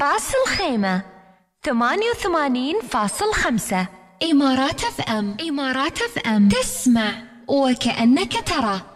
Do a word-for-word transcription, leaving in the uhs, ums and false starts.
راس الخيمة ثمانية وثمانين فاصل خمسة. إمارات اف ام. إمارات اف ام، تسمع وكأنك ترى.